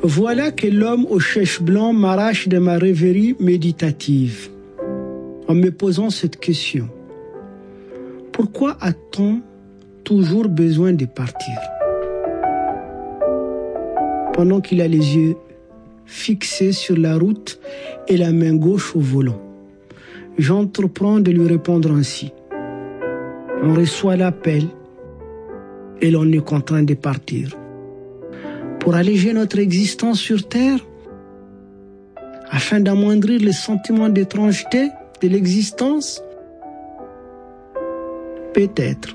Voilà que l'homme au chèche blanc m'arrache de ma rêverie méditative en me posant cette question. Pourquoi a-t-on toujours besoin de partir? Pendant qu'il a les yeux fixés sur la route et la main gauche au volant, j'entreprends de lui répondre ainsi. On reçoit l'appel et l'on est contraint de partir. Pour alléger notre existence sur Terre, afin d'amoindrir le sentiment d'étrangeté de l'existence, peut-être.